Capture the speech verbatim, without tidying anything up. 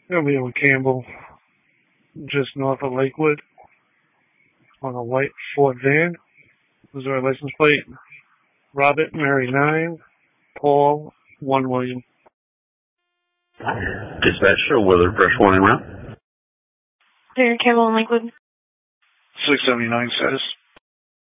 William Campbell, just north of Lakewood, on a white Ford van. Missouri license plate. Robert, Mary nine, Paul, one William. Dispatcher, weather pressure one en route. William Campbell in Lakewood. six seventy-nine status.